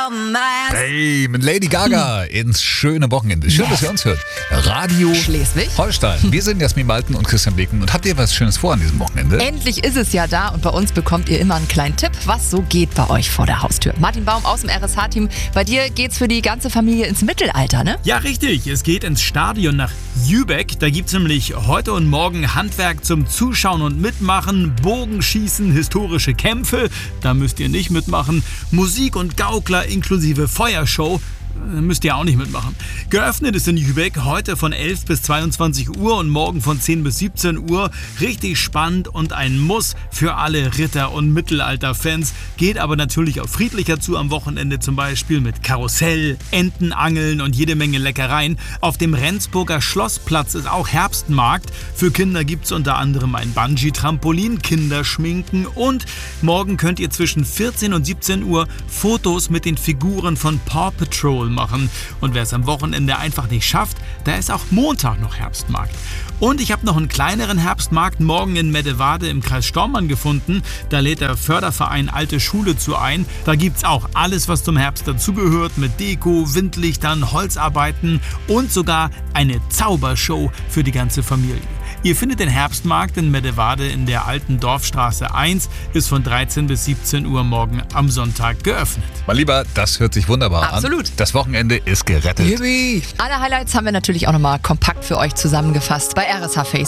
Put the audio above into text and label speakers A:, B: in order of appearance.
A: Hey, mit Lady Gaga ins schöne Wochenende. Schön, dass ihr uns hört. Radio Schleswig-Holstein. Wir sind Jasmin Malten und Christian Blecken. Und habt ihr was Schönes vor an diesem Wochenende?
B: Endlich ist es ja da und bei uns bekommt ihr immer einen kleinen Tipp, was so geht bei euch vor der Haustür. Martin Baum aus dem RSH-Team. Bei dir geht's für die ganze Familie ins Mittelalter, ne?
C: Ja, richtig. Es geht ins Stadion nach Jübeck. Da gibt's nämlich heute und morgen Handwerk zum Zuschauen und Mitmachen, Bogenschießen, historische Kämpfe. Da müsst ihr nicht mitmachen. Musik und Gaukler inklusive Feuershow. Müsst ihr auch nicht mitmachen. Geöffnet ist in Jübeck heute von 11 bis 22 Uhr und morgen von 10 bis 17 Uhr. Richtig spannend und ein Muss für alle Ritter- und Mittelalter-Fans. Geht aber natürlich auch friedlicher zu am Wochenende, zum Beispiel mit Karussell, Entenangeln und jede Menge Leckereien. Auf dem Rendsburger Schlossplatz ist auch Herbstmarkt. Für Kinder gibt es unter anderem ein Bungee-Trampolin, Kinderschminken und morgen könnt ihr zwischen 14 und 17 Uhr Fotos mit den Figuren von Paw Patrol machen. Und wer es am Wochenende einfach nicht schafft, da ist auch Montag noch Herbstmarkt. Und ich habe noch einen kleineren Herbstmarkt morgen in Meddewade im Kreis Stormann gefunden. Da lädt der Förderverein Alte Schule zu ein. Da gibt es auch alles, was zum Herbst dazugehört, mit Deko, Windlichtern, Holzarbeiten und sogar eine Zaubershow für die ganze Familie. Ihr findet den Herbstmarkt in Meddewade in der alten Dorfstraße 1, ist von 13 bis 17 Uhr morgen am Sonntag geöffnet.
A: Mein Lieber, das hört sich wunderbar an.
B: Absolut.
A: Das Wochenende ist gerettet.
B: Alle Highlights haben wir natürlich auch nochmal kompakt für euch zusammengefasst bei RSH Facebook.